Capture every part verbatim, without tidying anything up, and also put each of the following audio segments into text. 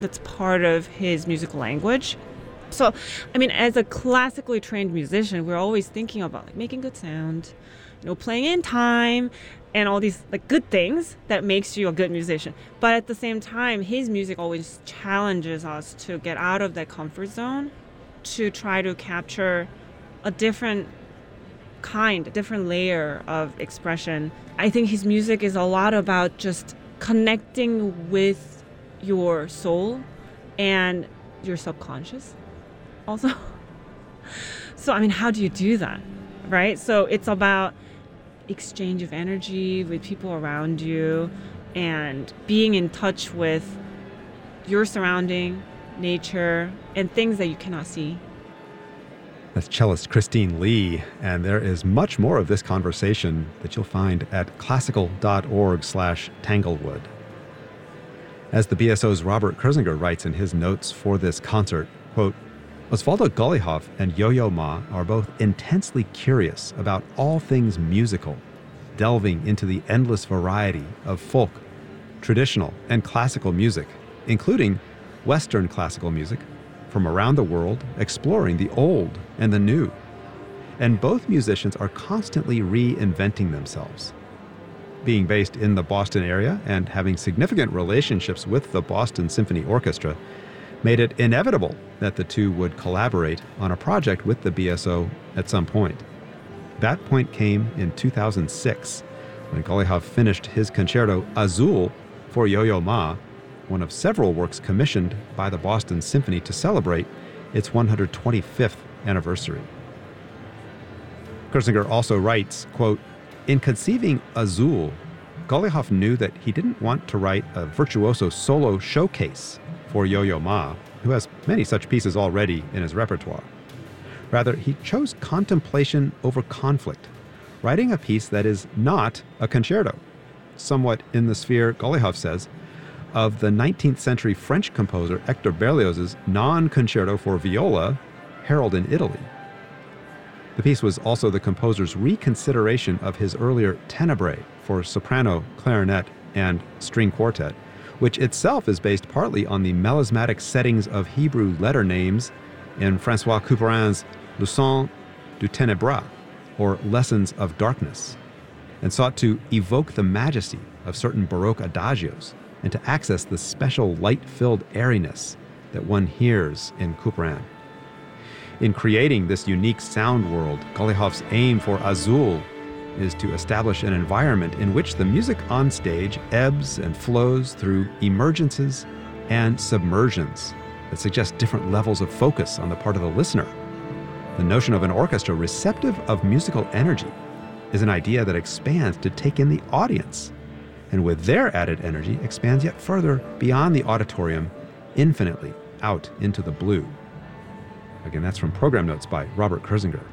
That's part of his musical language. So, I mean, as a classically trained musician, we're always thinking about like making good sound, you know, playing in time, and all these like good things that makes you a good musician. But at the same time, his music always challenges us to get out of that comfort zone, to try to capture a different kind, a different layer of expression. I think his music is a lot about just connecting with your soul and your subconscious also. So, I mean, how do you do that, right? So it's about exchange of energy with people around you and being in touch with your surrounding, nature, and things that you cannot see. That's cellist Christine Lee, and there is much more of this conversation that you'll find at classical.org slash Tanglewood. As the B S O's Robert Kurzinger writes in his notes for this concert, quote, Osvaldo Golijov and Yo-Yo Ma are both intensely curious about all things musical, delving into the endless variety of folk, traditional, and classical music, including Western classical music, from around the world, exploring the old and the new. And both musicians are constantly reinventing themselves. Being based in the Boston area and having significant relationships with the Boston Symphony Orchestra made it inevitable that the two would collaborate on a project with the B S O at some point. That point came in two thousand six, when Golijov finished his concerto Azul for Yo-Yo Ma, one of several works commissioned by the Boston Symphony to celebrate its one hundred twenty-fifth anniversary. Kurzinger also writes, quote, in conceiving Azul, Golijov knew that he didn't want to write a virtuoso solo showcase for Yo-Yo Ma, who has many such pieces already in his repertoire. Rather, he chose contemplation over conflict, writing a piece that is not a concerto, somewhat in the sphere, Golijov says, of the nineteenth century French composer Hector Berlioz's non-concerto for viola, Harold in Italy. The piece was also the composer's reconsideration of his earlier Tenebrae for soprano, clarinet, and string quartet, which itself is based partly on the melismatic settings of Hebrew letter names in François Couperin's Leçons du Ténébras, or Lessons of Darkness, and sought to evoke the majesty of certain Baroque adagios and to access the special light-filled airiness that one hears in Couperin. In creating this unique sound world, Golijov's aim for Azul is to establish an environment in which the music on stage ebbs and flows through emergences and submersions that suggest different levels of focus on the part of the listener. The notion of an orchestra receptive of musical energy is an idea that expands to take in the audience, and with their added energy expands yet further beyond the auditorium, infinitely out into the blue. Again, that's from program notes by Robert Kurzinger.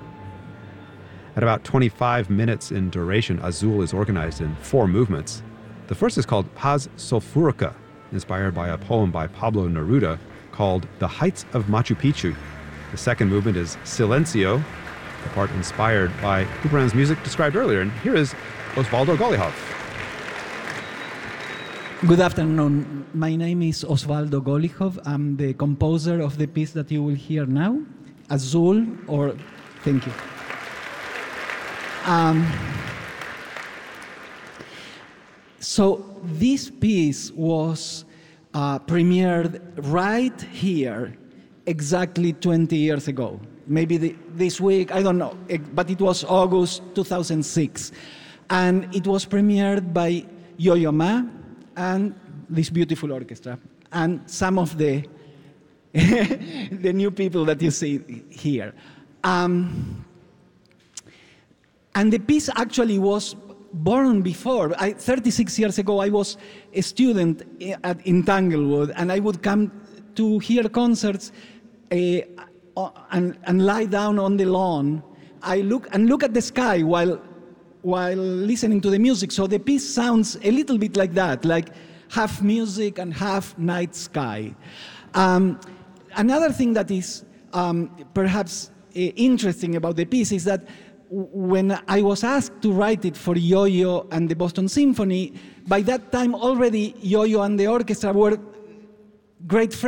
At about twenty-five minutes in duration, Azul is organized in four movements. The first is called Paz Sulfurica, inspired by a poem by Pablo Neruda called The Heights of Machu Picchu. The second movement is Silencio, the part inspired by Couperin's music described earlier. And here is Osvaldo Golijov. Good afternoon. My name is Osvaldo Golijov. I'm the composer of the piece that you will hear now, Azul, or thank you. Um, so this piece was uh, premiered right here exactly twenty years ago. Maybe the, this week, I don't know, but it was August two thousand six. And it was premiered by Yo-Yo Ma and this beautiful orchestra, and some of the the new people that you see here. Um, and the piece actually was born before. I, thirty-six years ago, I was a student at, in Tanglewood, and I would come to hear concerts uh, and, and lie down on the lawn. I look and look at the sky while while listening to the music. So the piece sounds a little bit like that, like half music and half night sky. Um, another thing that is um, perhaps uh, interesting about the piece is that w- when I was asked to write it for Yo-Yo and the Boston Symphony, by that time already Yo-Yo and the orchestra were great